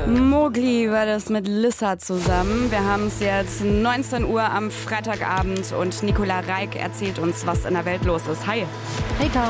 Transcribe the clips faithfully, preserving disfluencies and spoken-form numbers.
Mowgli war das mit Lissa zusammen. Wir haben es jetzt neunzehn Uhr am Freitagabend und Nicola Reik erzählt uns, was in der Welt los ist. Hi. Hey, Caro.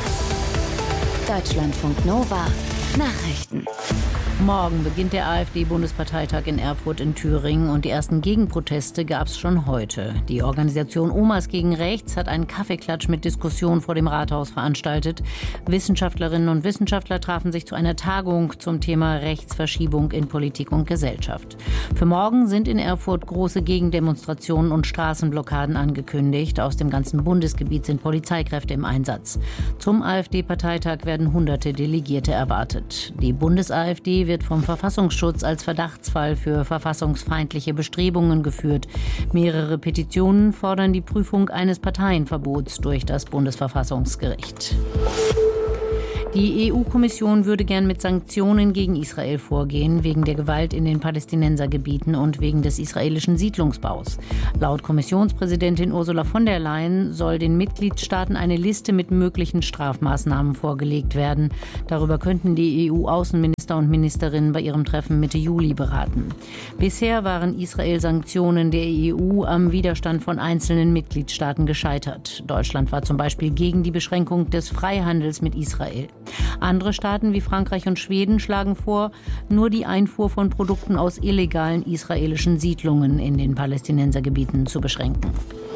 Deutschlandfunk Nova. Nachrichten. Morgen beginnt der AfD-Bundesparteitag in Erfurt in Thüringen und die ersten Gegenproteste gab es schon heute. Die Organisation Omas gegen Rechts hat einen Kaffeeklatsch mit Diskussion vor dem Rathaus veranstaltet. Wissenschaftlerinnen und Wissenschaftler trafen sich zu einer Tagung zum Thema Rechtsverschiebung in Politik und Gesellschaft. Für morgen sind in Erfurt große Gegendemonstrationen und Straßenblockaden angekündigt. Aus dem ganzen Bundesgebiet sind Polizeikräfte im Einsatz. Zum AfD-Parteitag werden hunderte Delegierte erwartet. Die Bundes-AfD wird vom Verfassungsschutz als Verdachtsfall für verfassungsfeindliche Bestrebungen geführt. Mehrere Petitionen fordern die Prüfung eines Parteienverbots durch das Bundesverfassungsgericht. Die E U-Kommission würde gern mit Sanktionen gegen Israel vorgehen, wegen der Gewalt in den Palästinensergebieten und wegen des israelischen Siedlungsbaus. Laut Kommissionspräsidentin Ursula von der Leyen soll den Mitgliedstaaten eine Liste mit möglichen Strafmaßnahmen vorgelegt werden. Darüber könnten die E U-Außenminister und Ministerinnen bei ihrem Treffen Mitte Juli beraten. Bisher waren Israel-Sanktionen der E U am Widerstand von einzelnen Mitgliedstaaten gescheitert. Deutschland war zum Beispiel gegen die Beschränkung des Freihandels mit Israel. Andere Staaten wie Frankreich und Schweden schlagen vor, nur die Einfuhr von Produkten aus illegalen israelischen Siedlungen in den Palästinensergebieten zu beschränken.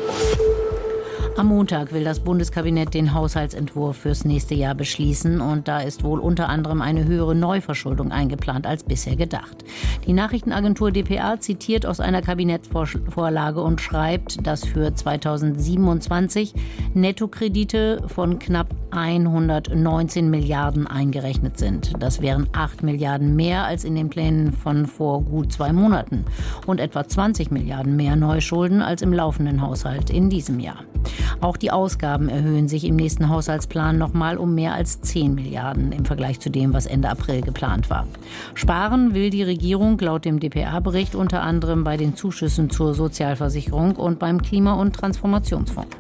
Am Montag will das Bundeskabinett den Haushaltsentwurf fürs nächste Jahr beschließen und da ist wohl unter anderem eine höhere Neuverschuldung eingeplant als bisher gedacht. Die Nachrichtenagentur D P A zitiert aus einer Kabinettsvorlage und schreibt, dass für zweitausendsiebenundzwanzig Nettokredite von knapp hundertneunzehn Milliarden eingerechnet sind. Das wären acht Milliarden mehr als in den Plänen von vor gut zwei Monaten und etwa zwanzig Milliarden mehr Neuschulden als im laufenden Haushalt in diesem Jahr. Auch die Ausgaben erhöhen sich im nächsten Haushaltsplan nochmal um mehr als zehn Milliarden im Vergleich zu dem, was Ende April geplant war. Sparen will die Regierung laut dem D P A-Bericht unter anderem bei den Zuschüssen zur Sozialversicherung und beim Klima- und Transformationsfonds.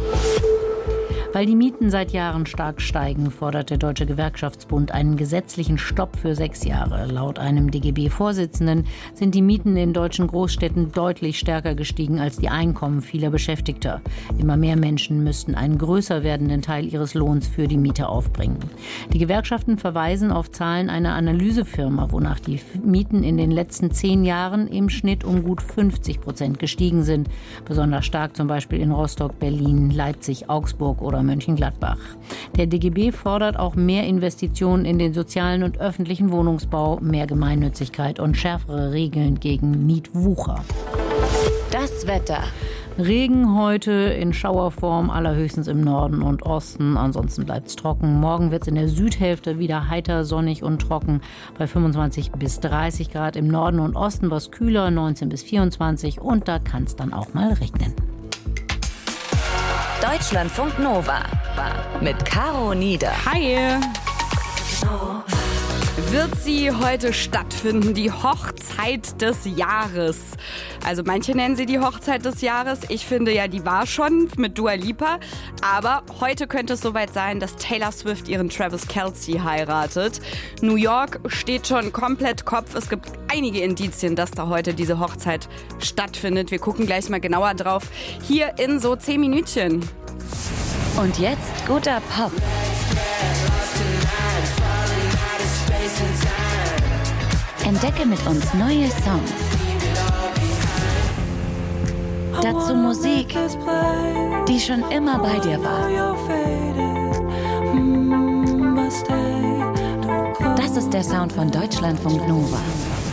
Weil die Mieten seit Jahren stark steigen, fordert der Deutsche Gewerkschaftsbund einen gesetzlichen Stopp für sechs Jahre. Laut einem D G B-Vorsitzenden sind die Mieten in deutschen Großstädten deutlich stärker gestiegen als die Einkommen vieler Beschäftigter. Immer mehr Menschen müssten einen größer werdenden Teil ihres Lohns für die Miete aufbringen. Die Gewerkschaften verweisen auf Zahlen einer Analysefirma, wonach die Mieten in den letzten zehn Jahren im Schnitt um gut fünfzig Prozent gestiegen sind. Besonders stark zum Beispiel in Rostock, Berlin, Leipzig, Augsburg oder Mönchengladbach. Der D G B fordert auch mehr Investitionen in den sozialen und öffentlichen Wohnungsbau, mehr Gemeinnützigkeit und schärfere Regeln gegen Mietwucher. Das Wetter. Regen heute in Schauerform, allerhöchstens im Norden und Osten. Ansonsten bleibt es trocken. Morgen wird es in der Südhälfte wieder heiter, sonnig und trocken bei fünfundzwanzig bis dreißig Grad. Im Norden und Osten was kühler, neunzehn bis vierundzwanzig. Und da kann es dann auch mal regnen. Deutschlandfunk Nova mit Caro Nieder. Hi. Wird sie heute stattfinden, die Hochzeit des Jahres? Also manche nennen sie die Hochzeit des Jahres. Ich finde ja, die war schon mit Dua Lipa. Aber heute könnte es soweit sein, dass Taylor Swift ihren Travis Kelce heiratet. New York steht schon komplett Kopf. Es gibt einige Indizien, dass da heute diese Hochzeit stattfindet. Wir gucken gleich mal genauer drauf. Hier in so zehn Minütchen. Und jetzt guter Pop. Entdecke mit uns neue Songs. Dazu Musik, die schon immer bei dir war. Das ist der Sound von Deutschlandfunk Nova.